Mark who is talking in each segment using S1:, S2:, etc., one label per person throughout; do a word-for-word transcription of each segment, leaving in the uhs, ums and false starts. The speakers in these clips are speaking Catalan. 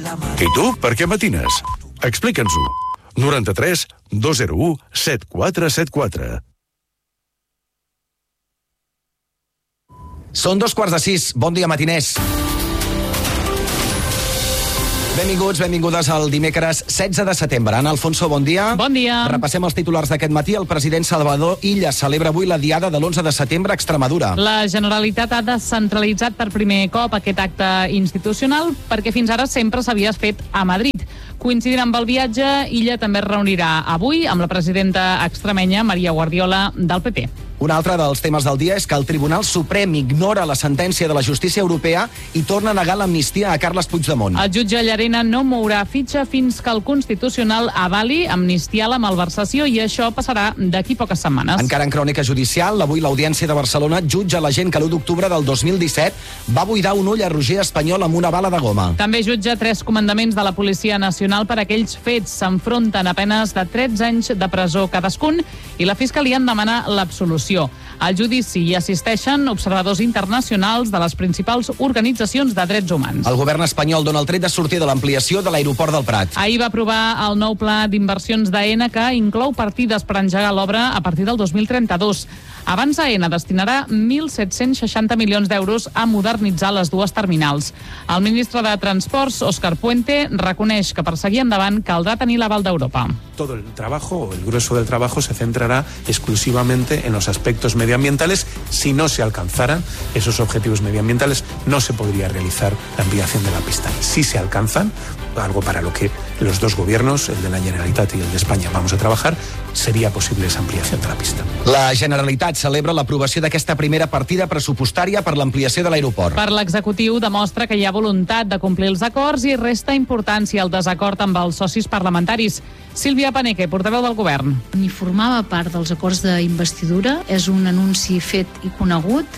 S1: I tu, per què matines? Explica'ns-ho. noranta-tres dos zero u set quatre set quatre.
S2: Són dos quarts de sis. Bon dia, matiners. Benvinguts, benvingudes al dimecres setze de setembre. Ana Alfonso, bon dia.
S3: Bon dia.
S2: Repassem els titulars d'aquest matí. El president Salvador Illa celebra avui la diada de l'onze de setembre a Extremadura.
S3: La Generalitat ha descentralitzat per primer cop aquest acte institucional perquè fins ara sempre s'havia fet a Madrid. Coincidint amb el viatge, Illa també es reunirà avui amb la presidenta extremenya Maria Guardiola del P P.
S2: Un altre dels temes del dia és que el Tribunal Suprem ignora la sentència de la justícia europea i torna a negar l'amnistia a Carles Puigdemont.
S3: El jutge Llarena no mourà fitxa fins que el Constitucional avali amnistiar la malversació i això passarà d'aquí poques setmanes.
S2: Encara en crònica judicial, avui l'Audiència de Barcelona jutja l'agent que l'u d'octubre del dos mil disset va buidar un ull a Roger Espanyol amb una bala de goma.
S3: També jutja tres comandaments de la Policia Nacional per aquells fets. S'enfronten a penes de tretze anys de presó cadascun i la Fiscalia en demana l'absolució. Al judici hi assisteixen observadors internacionals de les principals organitzacions de drets humans.
S2: El govern espanyol dona el tret de sortir de l'ampliació de l'aeroport del Prat.
S3: Ahir va aprovar el nou pla d'inversions d'Aena que inclou partides per engegar l'obra a partir del dos mil trenta-dos. Abans Aena destinarà mil set-cents seixanta milions d'euros a modernitzar les dues terminals. El ministre de Transports, Óscar Puente, reconeix que per seguir endavant caldrà tenir l'aval d'Europa.
S4: Todo el trabajo, el grueso del trabajo, se centrará exclusivamente en los aspectos medioambientales. Si no se alcanzaran esos objetivos medioambientales, no se podría realizar la ampliación de la pista. Si se alcanzan, algo para lo que los dos gobiernos, el de la Generalitat y el de España, vamos a trabajar, sería posible esa ampliación de la pista.
S2: La Generalitat celebra l'aprovació d'aquesta primera partida pressupostària per l'ampliació de l'aeroport.
S3: Per l'executiu demostra que hi ha voluntat de complir els acords i resta importància al desacord amb els socis parlamentaris. Sílvia Paneque, portaveu del govern.
S5: Ni formava part dels acords d'investidura, és un anunci fet i conegut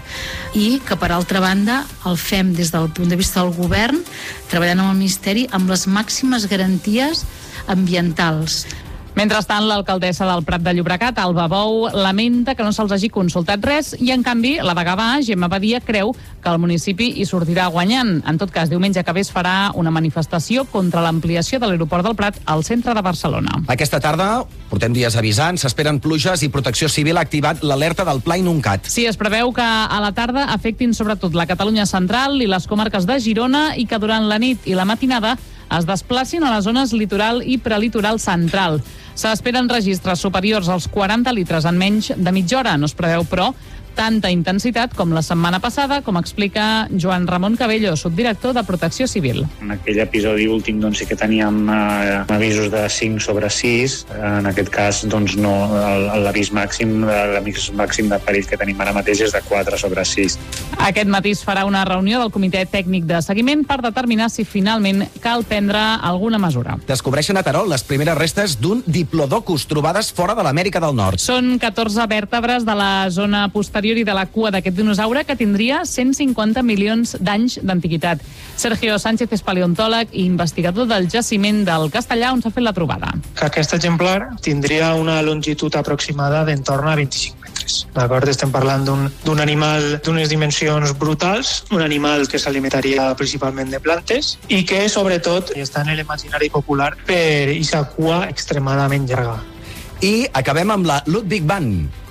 S5: i que, per altra banda, el fem des del punt de vista del govern, treballant amb el Ministeri amb les màximes garanties ambientals.
S3: Mentrestant, l'alcaldessa del Prat de Llobregat, Alba Bou, lamenta que no se'ls hagi consultat res i, en canvi, la de Gavà, Gemma Badia, creu que el municipi hi sortirà guanyant. En tot cas, diumenge que ve es farà una manifestació contra l'ampliació de l'aeroport del Prat al centre de Barcelona.
S2: Aquesta tarda, portem dies avisant, s'esperen pluges i Protecció Civil ha activat l'alerta del Pla Inuncat.
S3: Sí, es preveu que a la tarda afectin sobretot la Catalunya central i les comarques de Girona i que durant la nit i la matinada es desplacin a les zones litoral i prelitoral central. S'esperen registres superiors als quaranta litres en menys de mitja hora. No es preveu, però, tanta intensitat com la setmana passada, com explica Joan Ramon Cabello, subdirector de Protecció Civil.
S6: En aquell episodi últim doncs, sí que teníem eh, avisos de cinc sobre sis. En aquest cas, doncs, no, l'avís màxim, l'avís màxim de perill que tenim ara mateix és de quatre sobre sis.
S3: Aquest matí es farà una reunió del Comitè Tècnic de Seguiment per determinar si finalment cal prendre alguna mesura.
S2: Descobreixen a Terol les primeres restes d'un diplodocus trobades fora de l'Amèrica del Nord.
S3: Són catorze vèrtebres de la zona posterior i de la cua d'aquest dinosaure que tindria cent cinquanta milions d'anys d'antiguitat. Sergio Sánchez és paleontòleg i investigador del jaciment del Castellà on s'ha fet la trobada.
S7: Aquest exemplar tindria una longitud aproximada d'entorn a vint-i-cinc metres. D'acord? Estem parlant d'un animal d'unes dimensions brutals, un animal que s'alimentaria principalment de plantes i que, sobretot, està en l'imaginari popular per aquesta cua extremadament llarga.
S2: I acabem amb la Ludwig van.